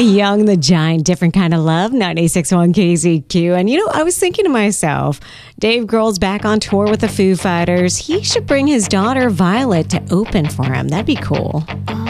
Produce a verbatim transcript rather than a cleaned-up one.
Young the Giant, Different Kind of Love, ninety-six point one K Z Q. And you know, I was thinking to myself, Dave Grohl's back on tour with the Foo Fighters. He should bring his daughter Violet to open for him. That'd be cool.